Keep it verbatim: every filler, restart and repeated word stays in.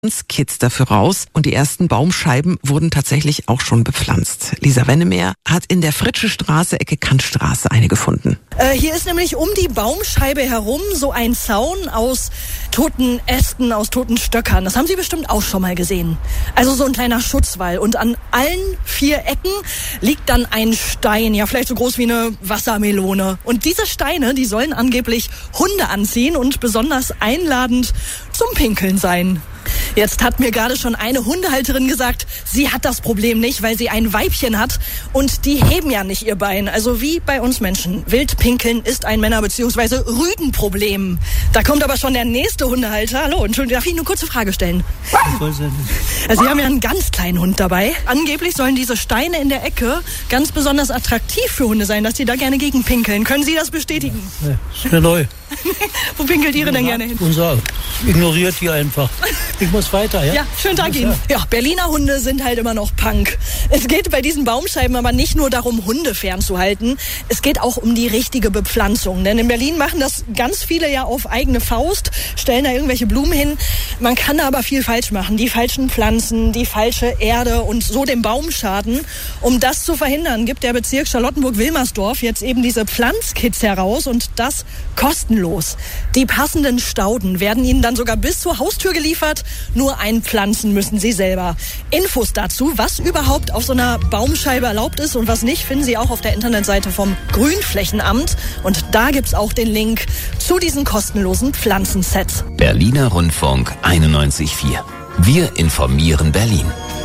Kids dafür raus und die ersten Baumscheiben wurden tatsächlich auch schon bepflanzt. Lisa Wennemeer hat in der Fritsche Straße, Ecke Kantstraße, eine gefunden. Äh, hier ist nämlich um die Baumscheibe herum so ein Zaun aus toten Ästen, aus toten Stöckern. Das haben Sie bestimmt auch schon mal gesehen. Also so ein kleiner Schutzwall. Und an allen vier Ecken liegt dann ein Stein, ja vielleicht so groß wie eine Wassermelone. Und diese Steine, die sollen angeblich Hunde anziehen und besonders einladend zum Pinkeln sein. Jetzt hat mir gerade schon eine Hundehalterin gesagt, sie hat das Problem nicht, weil sie ein Weibchen hat und die heben ja nicht ihr Bein. Also wie bei uns Menschen. Wildpinkeln ist ein Männer- bzw. Rüdenproblem. Da kommt aber schon der nächste Hundehalter. Hallo, Entschuldigung, darf ich eine kurze Frage stellen? Also Sie haben ja einen ganz kleinen Hund dabei. Angeblich sollen diese Steine in der Ecke ganz besonders attraktiv für Hunde sein, dass sie da gerne gegen pinkeln. Können Sie das bestätigen? Ja, ist mir neu. Wo pinkelt Ihre denn gerne hin? Unser ignoriert die einfach. Ich muss weiter, ja? Ja, schönen Tag Ihnen. Ja, Berliner Hunde sind halt immer noch Punk. Es geht bei diesen Baumscheiben aber nicht nur darum, Hunde fernzuhalten. Es geht auch um die richtige Bepflanzung. Denn in Berlin machen das ganz viele ja auf eigene Faust, stellen da irgendwelche Blumen hin. Man kann da aber viel falsch machen. Die falschen Pflanzen, die falsche Erde und so den Baum schaden. Um das zu verhindern, gibt der Bezirk Charlottenburg-Wilmersdorf jetzt eben diese Pflanzkits heraus und das kostenlos. Die passenden Stauden werden Ihnen dann sogar bis zur Haustür geliefert. Nur einpflanzen müssen Sie selber. Infos dazu, was überhaupt auf so einer Baumscheibe erlaubt ist und was nicht, finden Sie auch auf der Internetseite vom Grünflächenamt. Und da gibt's auch den Link zu diesen kostenlosen Pflanzensets. Berliner Rundfunk einundneunzig Komma vier. Wir informieren Berlin.